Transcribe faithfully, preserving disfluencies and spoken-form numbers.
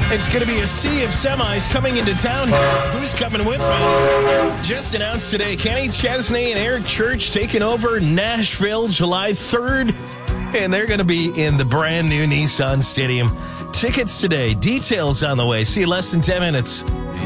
It's going to be a sea of semis coming into town here. Who's coming with me? Just announced today, Kenny Chesney and Eric Church taking over Nashville July third. And they're going to be in the brand new Nissan Stadium. Tickets today. Details on the way. See you less than ten minutes.